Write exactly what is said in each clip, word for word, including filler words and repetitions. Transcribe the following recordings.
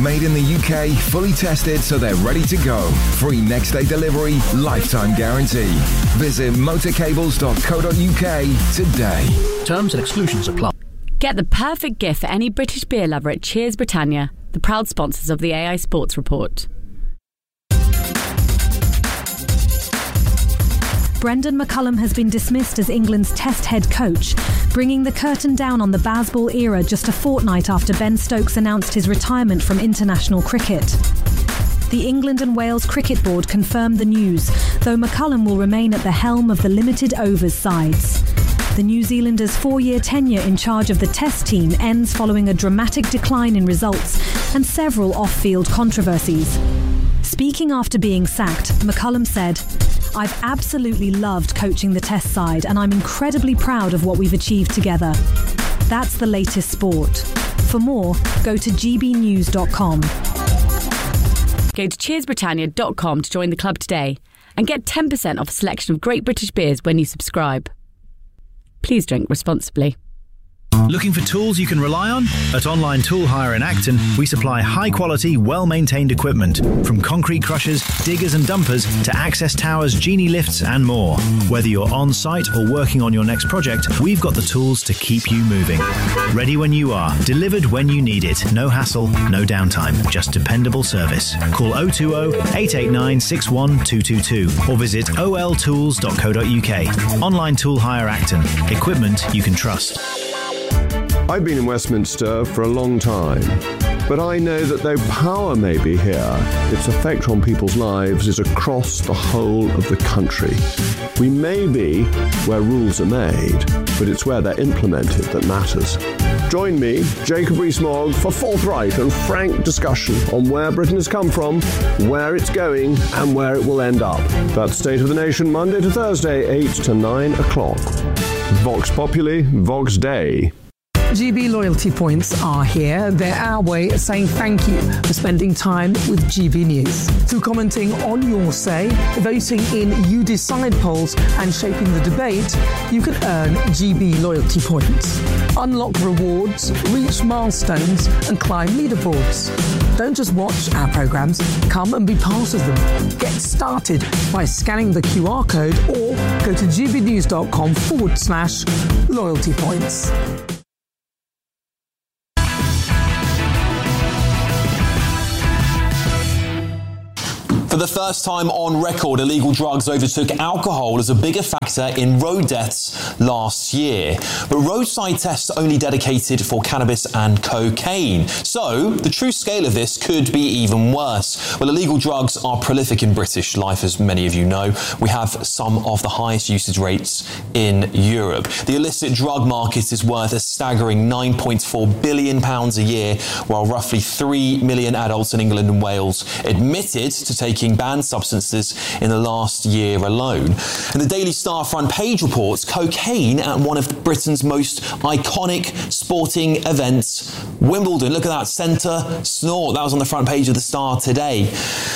Made in the U K, fully tested so they're ready to go. Free next day delivery, lifetime guarantee. Visit motorcables dot co dot uk today. Terms and exclusions apply. Get the perfect gift for any British beer lover at Cheers Britannia, the proud sponsors of the A I Sports Report. Brendan McCullum has been dismissed as England's Test head coach, bringing the curtain down on the Bazball era just a fortnight after Ben Stokes announced his retirement from international cricket. The England and Wales Cricket Board confirmed the news, though McCullum will remain at the helm of the limited overs sides. The New Zealanders' four-year tenure in charge of the Test team ends following a dramatic decline in results and several off-field controversies. Speaking after being sacked, McCullum said, "I've absolutely loved coaching the Test side and I'm incredibly proud of what we've achieved together. That's the latest sport. For more, go to g b news dot com. Go to cheers britannia dot com to join the club today and get ten percent off a selection of great British beers when you subscribe. Please drink responsibly. Looking for tools you can rely on? At Online Tool Hire in Acton, we supply high-quality, well-maintained equipment, from concrete crushers, diggers and dumpers to access towers, genie lifts and more. Whether you're on-site or working on your next project, we've got the tools to keep you moving. Ready when you are, delivered when you need it. No hassle, no downtime, just dependable service. Call oh two oh, eight eight nine, six one two two two or visit o l tools dot co dot uk. Online Tool Hire Acton. Equipment you can trust. I've been in Westminster for a long time, but I know that though power may be here, its effect on people's lives is across the whole of the country. We may be where rules are made, but it's where they're implemented that matters. Join me, Jacob Rees-Mogg, for forthright and frank discussion on where Britain has come from, where it's going, and where it will end up. That's State of the Nation, Monday to Thursday, eight to nine o'clock. Vox Populi, Vox Dei. G B loyalty points are here. They're our way of saying thank you for spending time with G B News. Through commenting on your say, voting in You Decide polls and shaping the debate, you can earn G B loyalty points. Unlock rewards, reach milestones and climb leaderboards. Don't just watch our programmes, come and be part of them. Get started by scanning the Q R code or go to gbnews.com forward slash loyalty points. For the first time on record, illegal drugs overtook alcohol as a bigger factor in road deaths last year. But roadside tests are only dedicated for cannabis and cocaine. So the true scale of this could be even worse. Well, illegal drugs are prolific in British life, as many of you know. We have some of the highest usage rates in Europe. The illicit drug market is worth a staggering nine point four billion pounds a year, while roughly three million adults in England and Wales admitted to taking banned substances in the last year alone. And the Daily Star front page reports cocaine at one of Britain's most iconic sporting events, Wimbledon. Look at that, centre snort. That was on the front page of the Star today.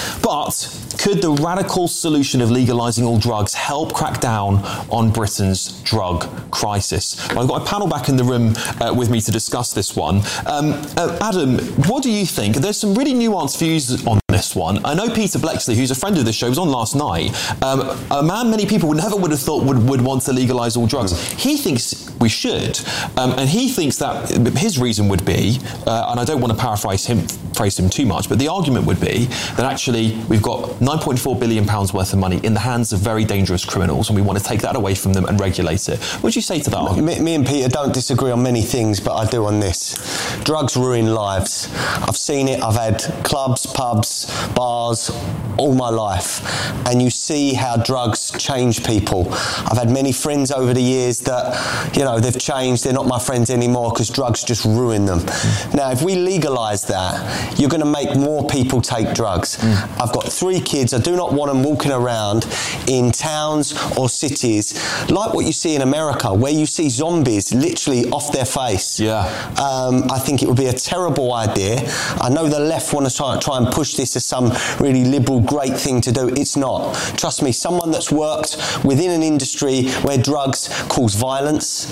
But could the radical solution of legalising all drugs help crack down on Britain's drug crisis? Well, I've got a panel back in the room uh, with me to discuss this one. Um, uh, Adam, what do you think? There's some really nuanced views on this one. I know Peter Blexley, who's a friend of the show, was on last night. Um, a man many people never would have thought would, would want to legalise all drugs. He thinks we should. Um, and he thinks that his reason would be, uh, and I don't want to paraphrase him, phrase him too much, but the argument would be that actually we've got nine point four billion pounds worth of money in the hands of very dangerous criminals and we want to take that away from them and regulate it. What would you say to that argument? Me, me and Peter don't disagree on many things, but I do on this. Drugs ruin lives. I've seen it. I've had clubs, pubs, bars all my life, and you see how drugs change people. I've had many friends over the years that, you know, they've changed, they're not my friends anymore because drugs just ruin them. Mm. Now, if we legalise that, you're going to make more people take drugs. Mm. I've got three kids. I do not want them walking around in towns or cities like what you see in America, where you see zombies literally off their face. Yeah. Um, I think it would be a terrible idea. I know the left want to try, try and push this as some really liberal, great thing to do. It's not. Trust me, someone that's worked within an industry where drugs cause violence,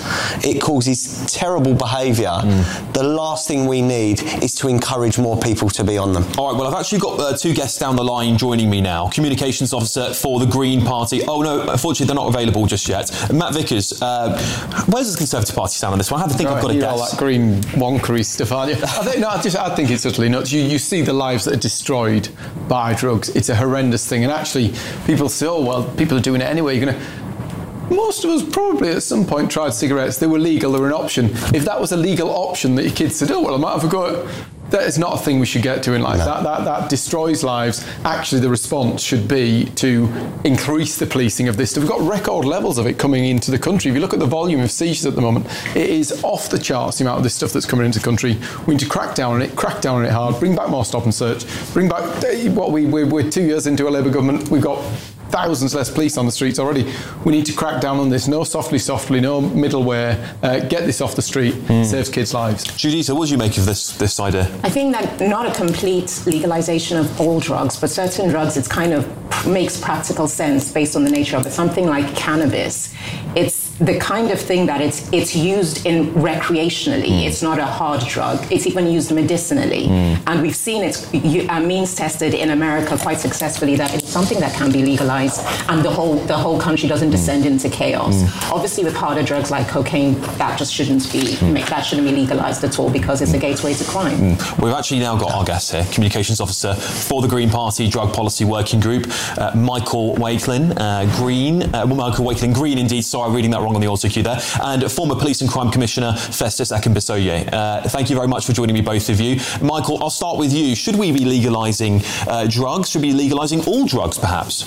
It causes terrible behaviour. Mm. The last thing we need is to encourage more people to be on them. All right, well, I've actually got uh, two guests down the line joining me now. Communications Officer for the Green Party. Oh, no, unfortunately, they're not available just yet. Matt Vickers, uh, where's the Conservative Party stand on this one? I have to think right, I've got a you guess. All that green wonkery stuff, aren't you? I think, no, I, just, I think it's utterly nuts. You, you see the lives that are destroyed by drugs. It's a horrendous thing. And actually, people say, oh, well, people are doing it anyway. You're going to... Most of us probably at some point tried cigarettes. They were legal, they were an option. If that was a legal option that your kids said, oh, well, I might have a go at... That is not a thing we should get to in life. No. That, that that destroys lives. Actually, the response should be to increase the policing of this stuff. We've got record levels of it coming into the country. If you look at the volume of seizures at the moment, it is off the charts, the amount of this stuff that's coming into the country. We need to crack down on it, crack down on it hard, bring back more stop and search, bring back what we, we're, we're two years into a Labour government. We've got thousands less police on the streets already. We need to crack down on this. No softly, softly, no middleware. Uh, get this off the street. Mm. Saves kids' lives. Juditha, what do you make of this this idea? I think that not a complete legalisation of all drugs, but certain drugs, it's kind of makes practical sense based on the nature of it. Something like cannabis, it's the kind of thing that it's it's used in recreationally. Mm. It's not a hard drug. It's even used medicinally. Mm. And we've seen it uh, means tested in America quite successfully that it's something that can be legalized and the whole the whole country doesn't descend mm. into chaos. Mm. Obviously with harder drugs like cocaine, that just shouldn't be mm. that shouldn't be legalized at all because it's a gateway to crime. Mm. We've actually now got our guest here, Communications Officer for the Green Party Drug Policy Working Group, uh, Michael Wakelin, uh, Green, uh, Michael Wakelin, Green indeed, sorry, reading that wrong on the auto cue there, and former Police and Crime Commissioner Festus Akinbisoye. Uh, thank you very much for joining me, both of you. Michael, I'll start with you. Should we be legalising uh, drugs? Should we be legalising all drugs, perhaps?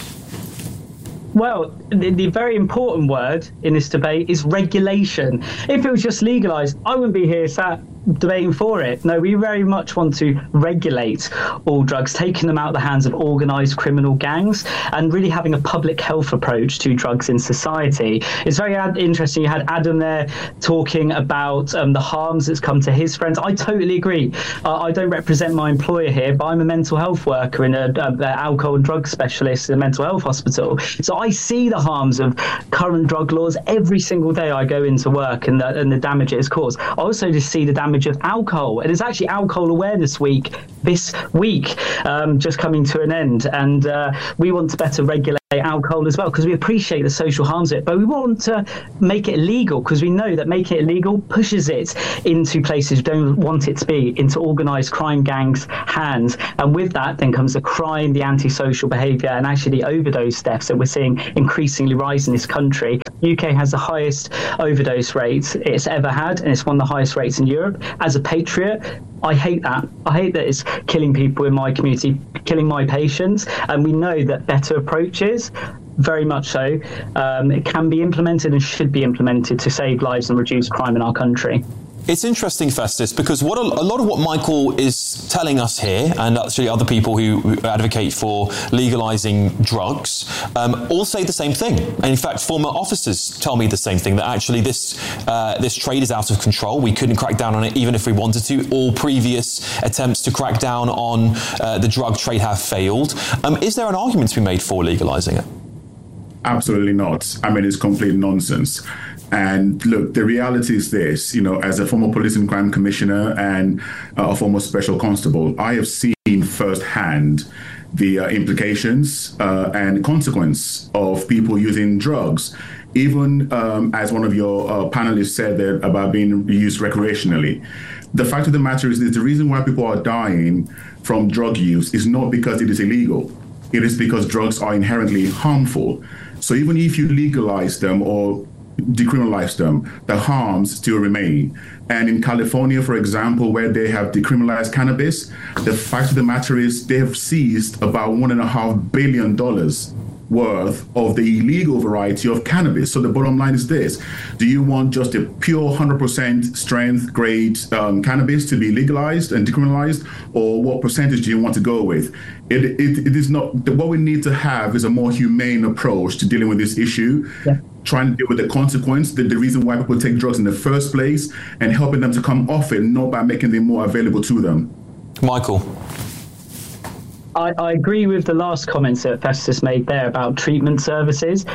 Well, the, the very important word in this debate is regulation. If it was just legalised, I wouldn't be here sat debating for it. No, we very much want to regulate all drugs, taking them out of the hands of organised criminal gangs and really having a public health approach to drugs in society. It's very ad- interesting. You had Adam there talking about um, the harms that's come to his friends. I totally agree. Uh, I don't represent my employer here, but I'm a mental health worker and an alcohol and drug specialist in a mental health hospital. So I see the harms of current drug laws every single day I go into work and the, and the damage it has caused. I also just see the damage of alcohol. It is actually Alcohol Awareness Week this week, um, just coming to an end. And uh, we want to better regulate alcohol as well because we appreciate the social harms of it, but we want to make it illegal because we know that making it illegal pushes it into places we don't want it to be, into organised crime gangs' hands. And with that then comes the crime, the antisocial behaviour and actually the overdose deaths that we're seeing increasingly rise in this country. U K has the highest overdose rate it's ever had, and it's one of the highest rates in Europe. As a patriot, I hate that. I hate that it's killing people in my community, killing my patients, and we know that better approaches, very much so, um, it can be implemented and should be implemented to save lives and reduce crime in our country. It's interesting, Festus, because what a, a lot of what Michael is telling us here, and actually other people who advocate for legalising drugs, um, all say the same thing. And in fact, former officers tell me the same thing, that actually this uh, this trade is out of control. We couldn't crack down on it even if we wanted to. All previous attempts to crack down on uh, the drug trade have failed. Um, is there an argument to be made for legalising it? Absolutely not. I mean, it's complete nonsense. And look, the reality is this, you know, as a former police and crime commissioner and uh, a former special constable, I have seen firsthand the uh, implications uh, and consequence of people using drugs. Even um, as one of your uh, panelists said there about being used recreationally. The fact of the matter is that the reason why people are dying from drug use is not because it is illegal. It is because drugs are inherently harmful. So even if you legalize them or decriminalize them, the harms still remain. And in California, for example, where they have decriminalized cannabis, the fact of the matter is they have seized about one and a half billion dollars worth of the illegal variety of cannabis. So the bottom line is this: do you want just a pure one hundred percent strength grade um, cannabis to be legalized and decriminalized, or what percentage do you want to go with? It, it, it is not, what we need to have is a more humane approach to dealing with this issue. Yeah. Trying to deal with the consequence, the, the reason why people take drugs in the first place, and helping them to come off it, not by making them more available to them. Michael. I, I agree with the last comments that Festus made there about treatment services.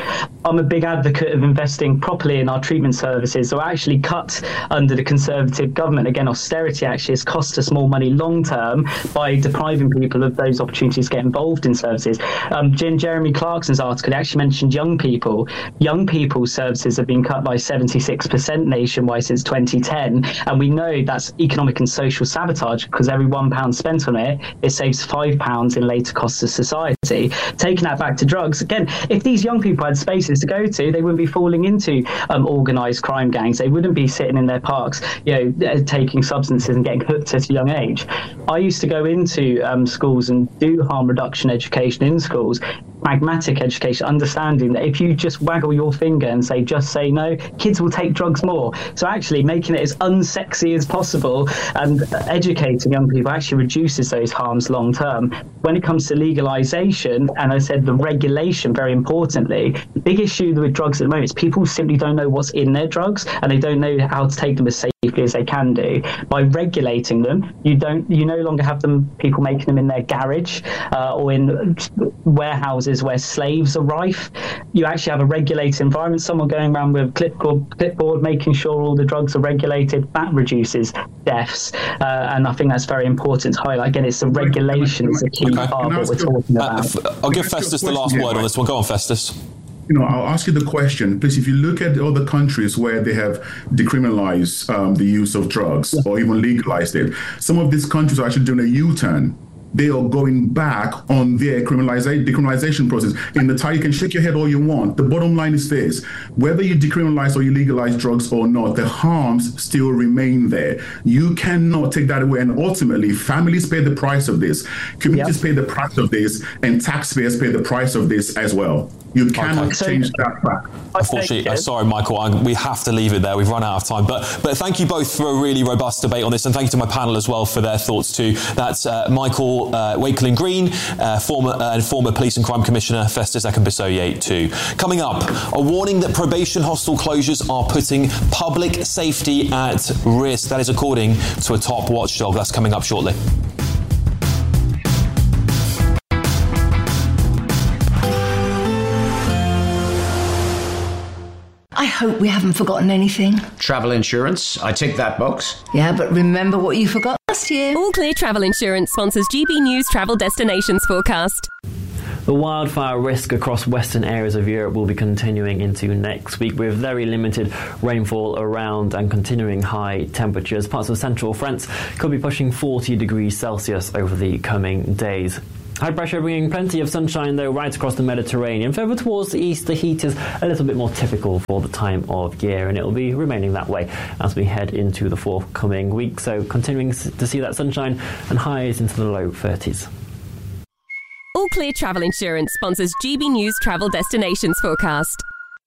I'm a big advocate of investing properly in our treatment services. So actually cut under the Conservative government. Again, austerity actually has cost us more money long term by depriving people of those opportunities to get involved in services. Um, Jeremy Clarkson's article actually mentioned young people. Young people's services have been cut by seventy-six percent nationwide since twenty ten. And we know that's economic and social sabotage, because every one pound spent on it, it saves five pounds in later costs to society. Taking that back to drugs, again, if these young people had spaces to go to, they wouldn't be falling into um, organised crime gangs. They wouldn't be sitting in their parks, you know, taking substances and getting hooked at a young age. I used to go into um, schools and do harm reduction education in schools, pragmatic education, understanding that if you just waggle your finger and say, just say no, kids will take drugs more. So actually making it as unsexy as possible and educating young people actually reduces those harms long term. When it comes to legalisation, and I said the regulation, very importantly, the big issue with drugs at the moment is people simply don't know what's in their drugs, and they don't know how to take them as safely as they can do. By regulating them, you don't, you no longer have them people making them in their garage uh, or in warehouses where slaves are rife. You actually have a regulated environment, someone going around with a clipboard, clipboard making sure all the drugs are regulated. That reduces deaths, uh, and I think that's very important to highlight. Again, it's the regulation is a key okay. part of what we're talking about. Uh, I'll give Festus the last word on this one. Go on, Festus. You know, I'll ask you the question, please. If you look at other countries where they have decriminalized um, the use of drugs yeah. or even legalized it, some of these countries are actually doing a U-turn. They are going back on their criminalization, decriminalization process. In the time, you can shake your head all you want. The bottom line is this: whether you decriminalize or you legalize drugs or not, the harms still remain there. You cannot take that away. And ultimately, families pay the price of this, communities yep. pay the price of this, and taxpayers pay the price of this as well. You cannot okay. change that fact. Unfortunately, uh, sorry, Michael, I, we have to leave it there. We've run out of time. But but thank you both for a really robust debate on this, and thank you to my panel as well for their thoughts too. That's uh, Michael uh, Wakelin-Green, uh, former uh, former Police and Crime Commissioner, Festus Ekambisoye too. Coming up, a warning that probation hostel closures are putting public safety at risk. That is according to a top watchdog. That's coming up shortly. I hope we haven't forgotten anything. Travel insurance, I tick that box. Yeah, but remember what you forgot last year. All Clear Travel Insurance sponsors G B News Travel Destinations Forecast. The wildfire risk across western areas of Europe will be continuing into next week, with very limited rainfall around and continuing high temperatures. Parts of central France could be pushing forty degrees Celsius over the coming days. High pressure bringing plenty of sunshine, though, right across the Mediterranean. Further towards the east, the heat is a little bit more typical for the time of year, and it will be remaining that way as we head into the forthcoming week. So continuing to see that sunshine and highs into the low thirties. All Clear Travel Insurance sponsors G B News Travel Destinations Forecast.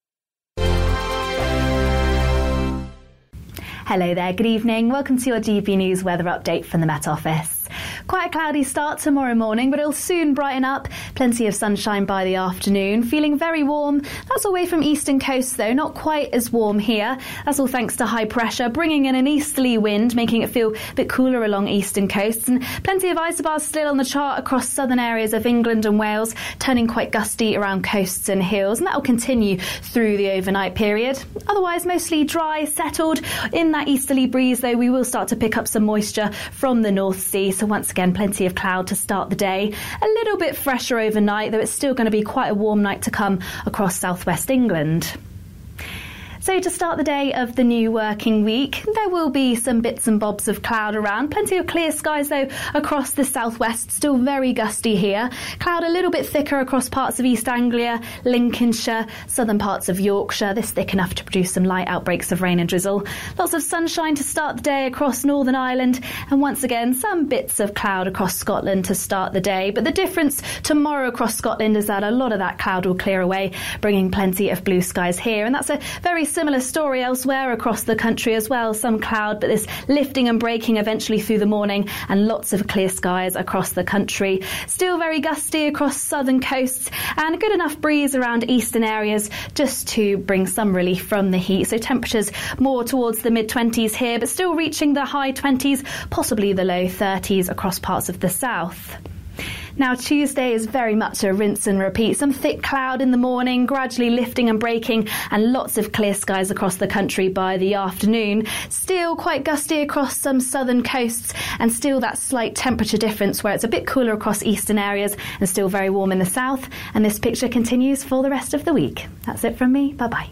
Hello there, good evening. Welcome to your G B News weather update from the Met Office. Quite a cloudy start tomorrow morning, but it'll soon brighten up. Plenty of sunshine by the afternoon. Feeling very warm. That's away from eastern coast, though. Not quite as warm here. That's all thanks to high pressure, bringing in an easterly wind, making it feel a bit cooler along eastern coasts. And plenty of isobars still on the chart across southern areas of England and Wales, turning quite gusty around coasts and hills. And that will continue through the overnight period. Otherwise, mostly dry, settled. In that easterly breeze, though, we will start to pick up some moisture from the North Sea. So once again, plenty of cloud to start the day. A little bit fresher overnight, though it's still going to be quite a warm night to come across southwest England. So to start the day of the new working week, there will be some bits and bobs of cloud around. Plenty of clear skies, though, across the southwest. Still very gusty here. Cloud a little bit thicker across parts of East Anglia, Lincolnshire, southern parts of Yorkshire. This thick enough to produce some light outbreaks of rain and drizzle. Lots of sunshine to start the day across Northern Ireland. And once again, some bits of cloud across Scotland to start the day. But the difference tomorrow across Scotland is that a lot of that cloud will clear away, bringing plenty of blue skies here. And that's a very similar story elsewhere across the country as well. Some cloud, but this lifting and breaking eventually through the morning, and lots of clear skies across the country. Still very gusty across southern coasts, and a good enough breeze around eastern areas just to bring some relief from the heat. So temperatures more towards the mid twenties here, but still reaching the high twenties, possibly the low thirties across parts of the south. Now, Tuesday is very much a rinse and repeat. Some thick cloud in the morning, gradually lifting and breaking, and lots of clear skies across the country by the afternoon. Still quite gusty across some southern coasts, and still that slight temperature difference where it's a bit cooler across eastern areas and still very warm in the south. And this picture continues for the rest of the week. That's it from me. Bye-bye.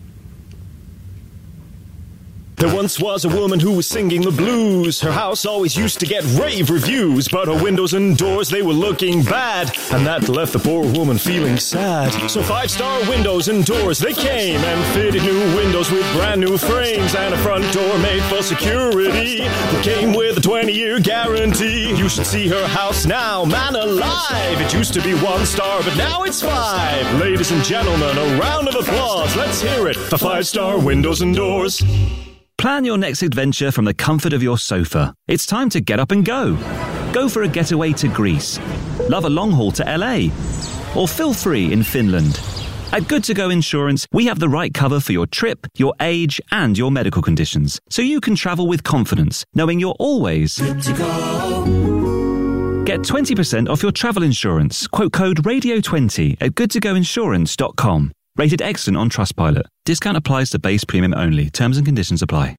There once was a woman who was singing the blues. Her house always used to get rave reviews, but her windows and doors, they were looking bad, and that left the poor woman feeling sad. So five-star windows and doors, they came and fitted new windows with brand new frames, and a front door made for security that came with a twenty-year guarantee. You should see her house now, man alive. It used to be one star, but now it's five. Ladies and gentlemen, a round of applause. Let's hear it for five-star windows and doors. Plan your next adventure from the comfort of your sofa. It's time to get up and go. Go for a getaway to Greece. Love a long haul to L A. Or feel free in Finland. At Good To Go Insurance, we have the right cover for your trip, your age, and your medical conditions, so you can travel with confidence, knowing you're always good to go. Get twenty percent off your travel insurance. Quote code radio twenty at good to go insurance dot com. Rated excellent on Trustpilot. Discount applies to base premium only. Terms and conditions apply.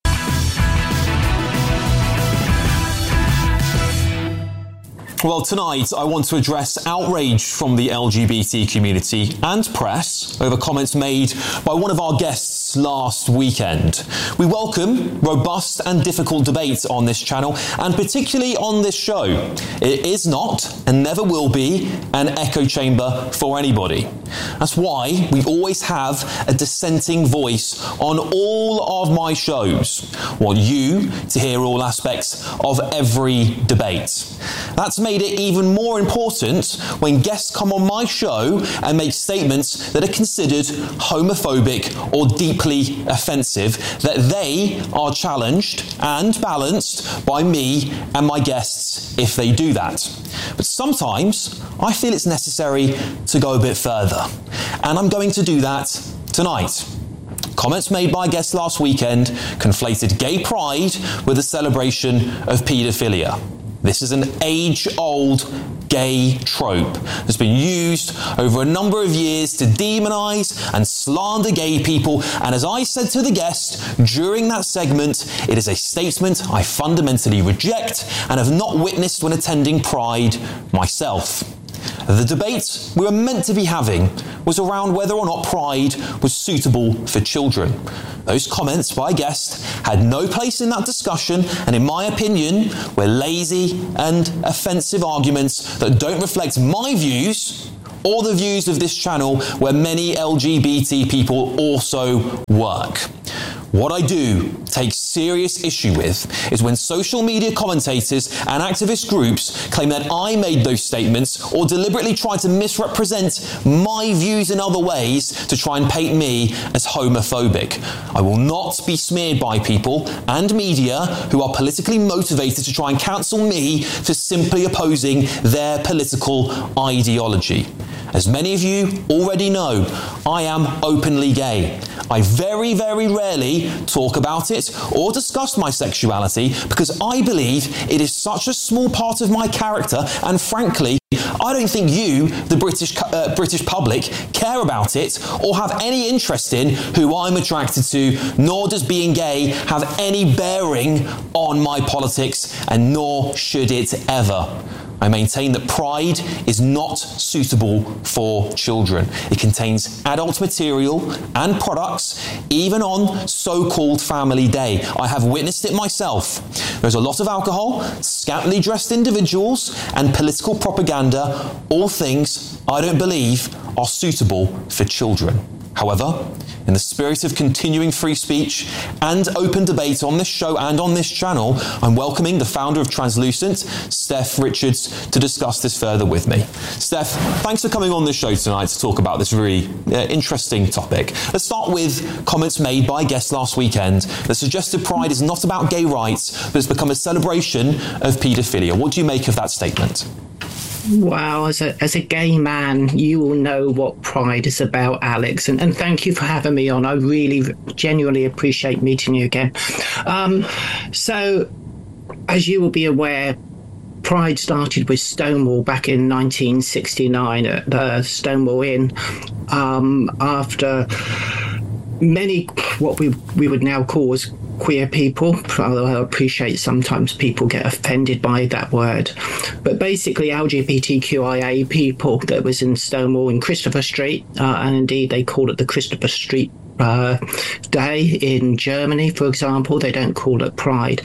Well, tonight I want to address outrage from the L G B T community and press over comments made by one of our guests last weekend. We welcome robust and difficult debate on this channel, and particularly on this show. It is not and never will be an echo chamber for anybody. That's why we always have a dissenting voice on all of my shows. I want you to hear all aspects of every debate. That's made it even more important when guests come on my show and make statements that are considered homophobic or deeply offensive, that they are challenged and balanced by me and my guests if they do that. But sometimes I feel it's necessary to go a bit further, and I'm going to do that tonight. Comments made by guests last weekend conflated gay pride with a celebration of paedophilia. This is an age-old gay trope that's been used over a number of years to demonise and slander gay people, and as I said to the guest during that segment, it is a statement I fundamentally reject and have not witnessed when attending Pride myself. The debate we were meant to be having was around whether or not Pride was suitable for children. Those comments by guests had no place in that discussion, and in my opinion were lazy and offensive arguments that don't reflect my views or the views of this channel, where many L G B T people also work. What I do take serious issue with is when social media commentators and activist groups claim that I made those statements or deliberately try to misrepresent my views in other ways to try and paint me as homophobic. I will not be smeared by people and media who are politically motivated to try and cancel me for simply opposing their political ideology. As many of you already know, I am openly gay. I very, very rarely talk about it or discuss my sexuality because I believe it is such a small part of my character, and frankly, I don't think you, the British uh, British public, care about it or have any interest in who I'm attracted to, nor does being gay have any bearing on my politics, and nor should it ever. I maintain that Pride is not suitable for children. It contains adult material and products, even on so-called Family Day. I have witnessed it myself. There's a lot of alcohol, scantily dressed individuals, and political propaganda, all things I don't believe are suitable for children. However, in the spirit of continuing free speech and open debate on this show and on this channel, I'm welcoming the founder of Translucent, Steph Richards, to discuss this further with me. Steph, thanks for coming on this show tonight to talk about this really uh, interesting topic. Let's start with comments made by guests last weekend that suggested Pride is not about gay rights, but it's become a celebration of paedophilia. What do you make of that statement? Wow, as a as a gay man, you will know what Pride is about, Alex. And, and thank you for having me on. I really genuinely appreciate meeting you again. Um, so, as you will be aware, Pride started with Stonewall back in nineteen sixty-nine at the Stonewall Inn, um, after many what we we would now call as queer people, although I appreciate sometimes people get offended by that word, but basically L G B T Q I A people that was in Stonewall in Christopher Street, uh, and indeed they call it the Christopher Street Uh, Day in Germany, for example. They don't call it Pride.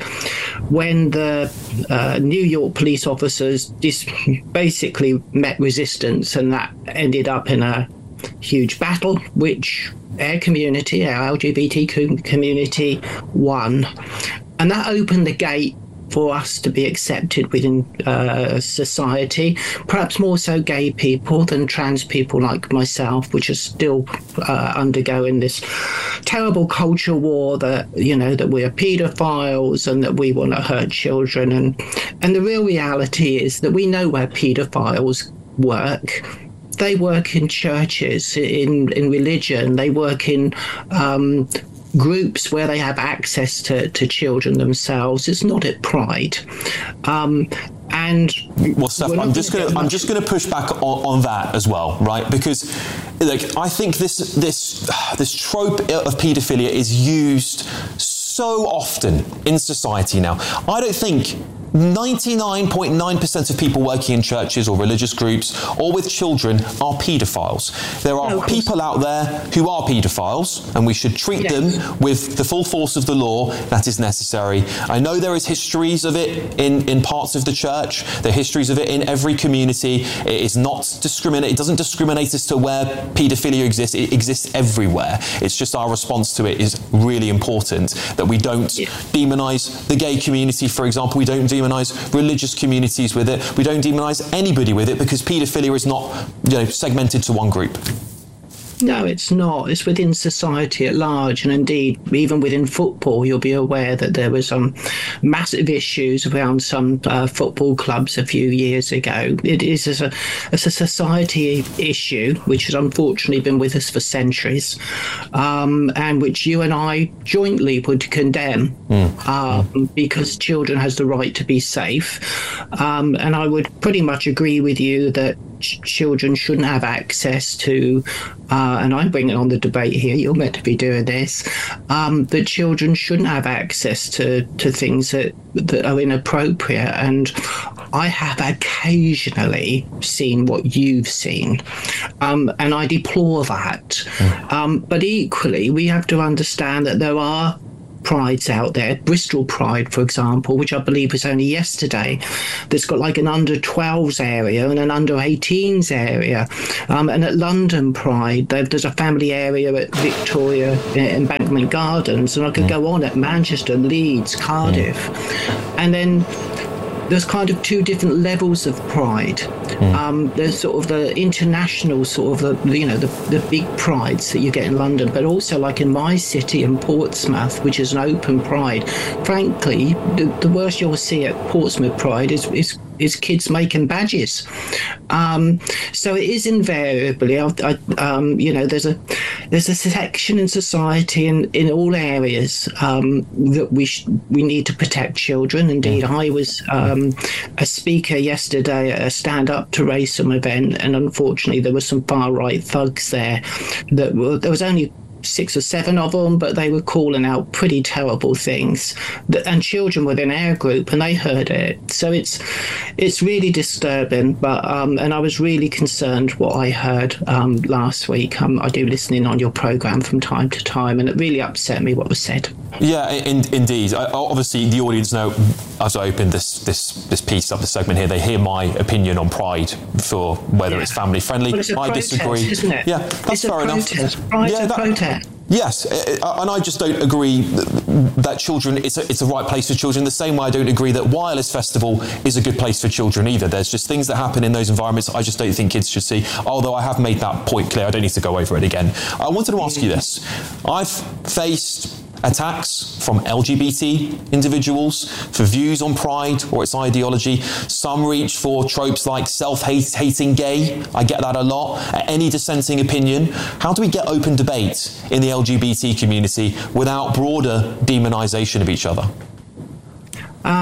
When the uh, New York police officers dis- basically met resistance, and that ended up in a huge battle, which our community, our L G B T Q community, won. And that opened the gate for us to be accepted within uh, society, perhaps more so gay people than trans people like myself, which are still uh, undergoing this terrible culture war that, you know, that we're paedophiles and that we want to hurt children. And, and the real reality is that we know where paedophiles work. They work in churches, in, in religion, they work in um, groups where they have access to, to children themselves. It's not at Pride. Um, and well, Steph, I'm just going to I'm just going to push back on, on that as well, right? Because, like, I think this this this trope of paedophilia is used so often in society now. I don't think ninety-nine point nine percent of people working in churches or religious groups or with children are paedophiles. There are no, people out there who are paedophiles, and we should treat yes. them with the full force of the law that is necessary. I know there is histories of it in, in parts of the church. There are histories of it in every community. It is not discriminate. It doesn't discriminate as to where paedophilia exists. It exists everywhere. It's just our response to it is really important, that we don't yeah. demonise the gay community, for example. We don't demonise religious communities with it. We don't demonise anybody with it, because paedophilia is not, you know, segmented to one group. No, it's not. It's within society at large, and indeed, even within football, you'll be aware that there were some massive issues around some uh, football clubs a few years ago. It is as a, as a society issue, which has unfortunately been with us for centuries, um, and which you and I jointly would condemn, mm. Um, mm. because children has the right to be safe. Um, and I would pretty much agree with you that ch- children shouldn't have access to Uh, and I bring it on the debate here, you're meant to be doing this, um, that children shouldn't have access to, to things that, that are inappropriate. And I have occasionally seen what you've seen, um, and I deplore that. Mm. Um, but equally, we have to understand that there are prides out there. Bristol Pride, for example, which I believe was only yesterday, that's got like an under twelves area and an under eighteens area. Um, and at London Pride, there's a family area at Victoria Embankment Gardens, and I could go on at Manchester, Leeds, Cardiff. And then there's kind of two different levels of pride. Mm. Um, there's sort of the international sort of the, you know, the, the big prides that you get in London, but also like in my city in Portsmouth, which is an open pride. Frankly, the, the worst you'll see at Portsmouth Pride is, is is kids making badges. Um, so it is invariably, I, I, um, you know, there's a there's a section in society in, in all areas um, that we sh- we need to protect children. Indeed, I was um, a speaker yesterday at a Stand Up to Racism event, and unfortunately there were some far-right thugs there. That were, there was only six or seven of them, but they were calling out pretty terrible things, and children within our group, and they heard it. So it's it's really disturbing. But um, and I was really concerned what I heard um, last week. Um, I do listen in on your programme from time to time, and it really upset me what was said. Yeah, in, indeed. I, obviously, the audience know, as I opened this this this piece up, the segment here, they hear my opinion on Pride for whether yeah. it's family friendly. Well, it's a I protest, disagree. Isn't it? Yeah, that's it's fair a enough. Pride's yeah, a that, protest. Yes, and I just don't agree that children, it's a, it's a right place for children, the same way I don't agree that Wireless Festival is a good place for children either. There's just things that happen in those environments I just don't think kids should see, although I have made that point clear. I don't need to go over it again. I wanted to ask you this. I've faced attacks from L G B T individuals for views on Pride or its ideology. Some reach for tropes like self-hating gay. I get that a lot. Any dissenting opinion. How do we get open debate in the L G B T community without broader demonisation of each other? Um,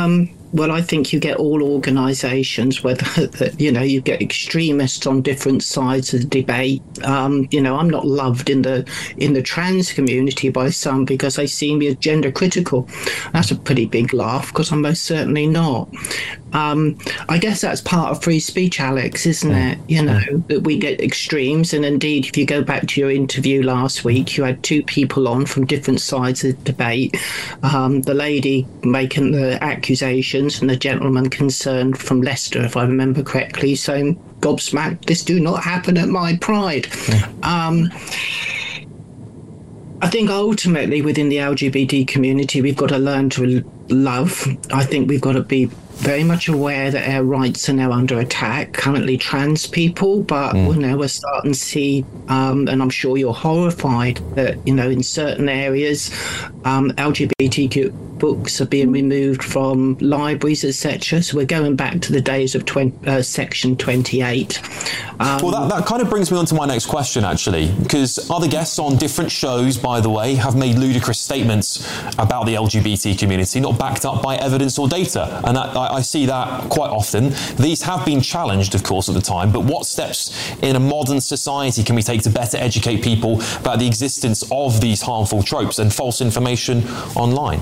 well, I think you get all organisations, whether, you know, you get extremists on different sides of the debate. Um, you know, I'm not loved in the in the trans community by some because they see me as gender critical. That's a pretty big laugh, because I'm most certainly not. Um, I guess that's part of free speech, Alex, isn't it? You know, that we get extremes. And indeed, if you go back to your interview last week, you had two people on from different sides of the debate. Um, the lady making the accusations and the gentleman concerned from Leicester, if I remember correctly, saying, gobsmacked, this do not happen at my Pride. Yeah. Um, I think ultimately within the L G B T community, we've got to learn to love. I think we've got to be very much aware that our rights are now under attack, currently trans people, but mm. you know, we're starting to see, um, and I'm sure you're horrified that, you know, in certain areas, um, L G B T Q books are being removed from libraries, et cetera. So we're going back to the days of twenty, uh, Section twenty-eight. Um, well, that, that kind of brings me on to my next question, actually, because other guests on different shows, by the way, have made ludicrous statements about the L G B T community, not backed up by evidence or data. And that, I, I see that quite often. These have been challenged, of course, at the time, but what steps in a modern society can we take to better educate people about the existence of these harmful tropes and false information online?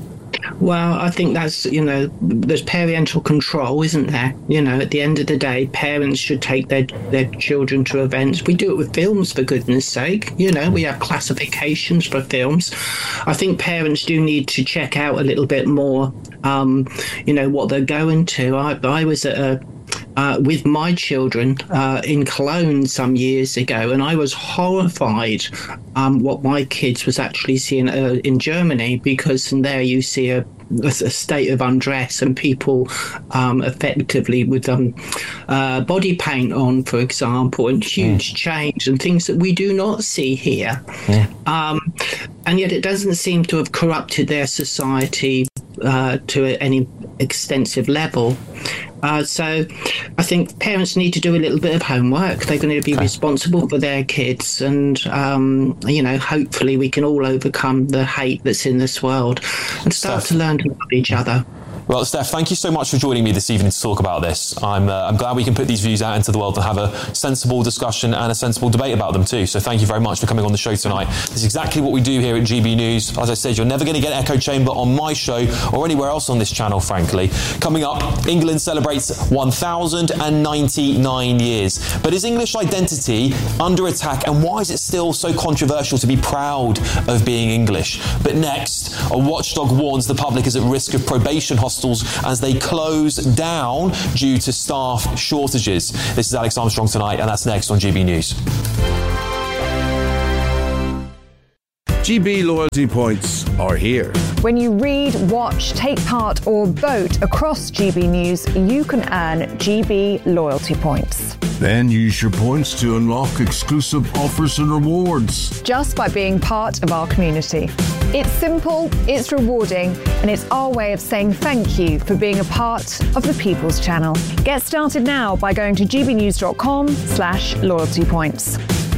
Well, I think that's, you know, there's parental control, isn't there? You know, at the end of the day, parents should take their, their children to events. We do it with films, for goodness sake. You know, we have classifications for films. I think parents do need to check out a little bit more, um, you know, what they're going to. I, I was at a Uh, with my children uh, in Cologne some years ago, and I was horrified um, what my kids was actually seeing uh, in Germany, because in there you see a, a state of undress and people um, effectively with um, uh, body paint on, for example, and huge mm. chains and things that we do not see here. Yeah. Um, and yet it doesn't seem to have corrupted their society uh, to any extensive level. Uh, so I think parents need to do a little bit of homework. They're going to be okay. responsible for their kids, and, um, you know, hopefully we can all overcome the hate that's in this world and start Steph. to learn to love each other. Well, Steph, thank you so much for joining me this evening to talk about this. I'm uh, I'm glad we can put these views out into the world and have a sensible discussion and a sensible debate about them too. So thank you very much for coming on the show tonight. This is exactly what we do here at G B News. As I said, you're never going to get Echo Chamber on my show or anywhere else on this channel, frankly. Coming up, England celebrates one thousand ninety-nine years. But is English identity under attack, and why is it still so controversial to be proud of being English? But next, a watchdog warns the public is at risk of probation hostels as they close down due to staff shortages. This is Alex Armstrong tonight, and that's next on G B News. G B loyalty points are here. When you read, watch, take part or vote across G B News, you can earn G B loyalty points. Then use your points to unlock exclusive offers and rewards. Just by being part of our community. It's simple, it's rewarding, and it's our way of saying thank you for being a part of the People's Channel. Get started now by going to gbnews.com slash loyalty points.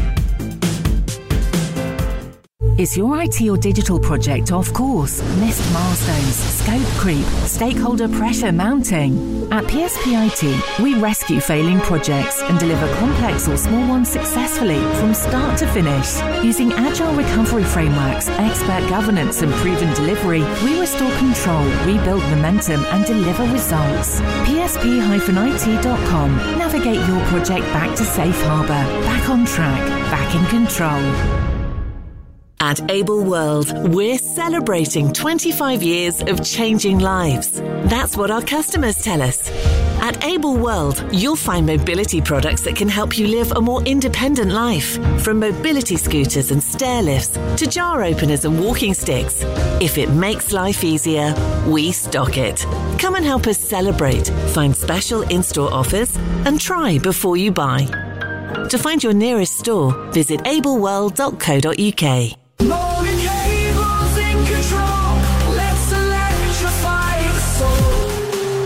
Is your I T or digital project off course? Missed milestones, scope creep, stakeholder pressure mounting? At P S P I T, we rescue failing projects and deliver complex or small ones successfully from start to finish. Using agile recovery frameworks, expert governance and proven delivery, we restore control, rebuild momentum and deliver results. P S P I T dot com. Navigate your project back to safe harbour, back on track, back in control. At Able World, we're celebrating twenty-five years of changing lives. That's what our customers tell us. At Able World, you'll find mobility products that can help you live a more independent life. From mobility scooters and stair lifts to jar openers and walking sticks. If it makes life easier, we stock it. Come and help us celebrate, find special in-store offers, and try before you buy. To find your nearest store, visit able world dot co dot U K. Molding cables in control. Let's electrify the soul.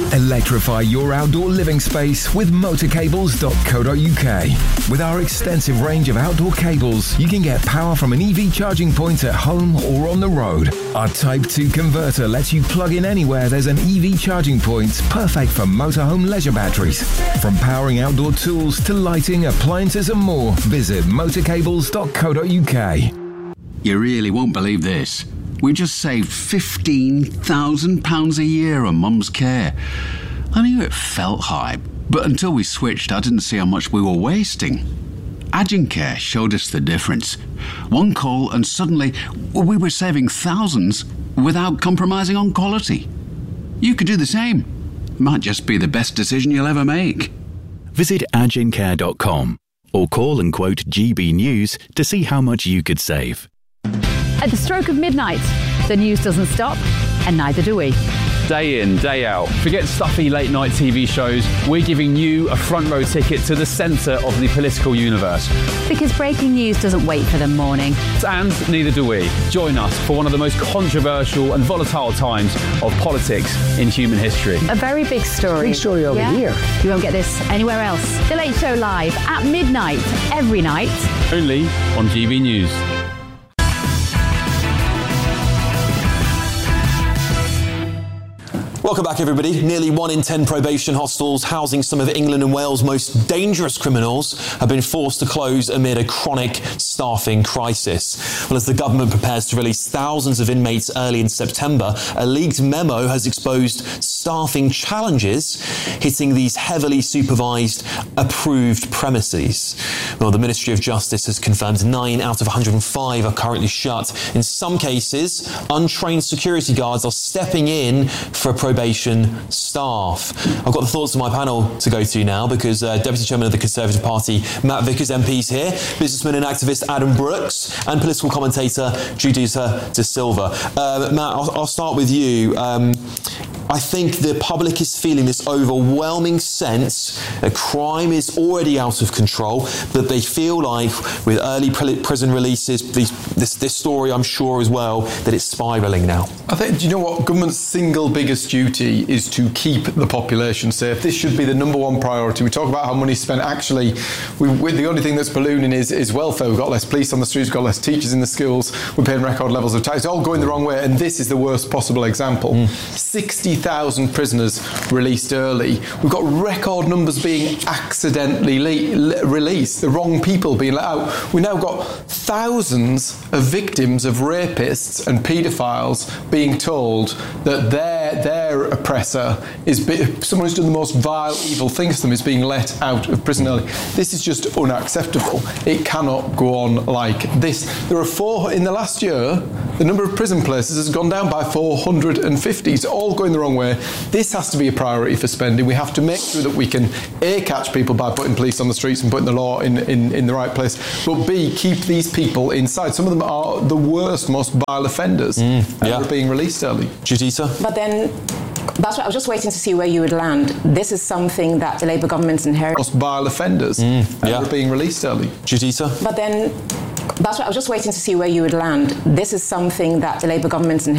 Electrify your outdoor living space with motor cables dot co dot uk. With our extensive range of outdoor cables, you can get power from an E V charging point at home or on the road. Our Type two converter lets you plug in anywhere there's an E V charging point, perfect for motorhome leisure batteries. From powering outdoor tools to lighting, appliances and more, visit motor cables dot co dot uk. You really won't believe this. We just saved fifteen thousand pounds a year on Mum's care. I knew it felt high, but until we switched, I didn't see how much we were wasting. Agincare showed us the difference. One call and suddenly we were saving thousands without compromising on quality. You could do the same. Might just be the best decision you'll ever make. Visit agincare dot com or call and quote G B News to see how much you could save. At the stroke of midnight, the news doesn't stop, and neither do we. Day in, day out. Forget stuffy late night T V shows. We're giving you a front row ticket to the centre of the political universe. Because breaking news doesn't wait for the morning. And neither do we. Join us for one of the most controversial and volatile times of politics in human history. A very big story. Big story over yeah? here. You won't get this anywhere else. The Late Show live at midnight, every night. Only on G B News. Welcome back, everybody. Nearly one in ten probation hostels housing some of England and Wales' most dangerous criminals have been forced to close amid a chronic staffing crisis. Well, as the government prepares to release thousands of inmates early in September, a leaked memo has exposed staffing challenges hitting these heavily supervised, approved premises. Well, the Ministry of Justice has confirmed nine out of one hundred five are currently shut. In some cases, untrained security guards are stepping in for probation staff. I've got the thoughts of my panel to go to now because uh, Deputy Chairman of the Conservative Party, Matt Vickers, M P's here, businessman and activist Adam Brooks, and political commentator Juditha De Silva. Uh, Matt, I'll, I'll start with you. Um, I think the public is feeling this overwhelming sense that crime is already out of control, that they feel like with early prison releases, these, this, this story I'm sure as well, that it's spiralling now. I think, do you know what? Government's single biggest duty is to keep the population safe. This should be the number one priority. We talk about how money's spent. Actually, we, we, the only thing that's ballooning is, is welfare. We've got less police on the streets, we've got less teachers in the schools, we're paying record levels of tax. It's all going the wrong way, and this is the worst possible example. Mm. sixty thousand prisoners released early. We've got record numbers being accidentally le- released, the wrong people being let out. We've now got thousands of victims of rapists and paedophiles being told that their their oppressor is be- someone who's done the most vile, evil things to them is being let out of prison early. This is just unacceptable. It cannot go on like this. There are four in the last year. The number of prison places has gone down by four hundred fifty. It's all going the wrong way. This has to be a priority for spending. We have to make sure that we can A, catch people by putting police on the streets and putting the law in, in, in the right place, but B, keep these people inside. Some of them are the worst, most vile offenders mm, yeah. and are being released early. Juditha? But then, that's what I was just waiting to see where you would land. This is something that the Labour government's inherited. Most vile offenders mm, yeah. and are being released early. Juditha? But then, that's what I was just waiting to see where you would land. This is something that the Labour government's inherited.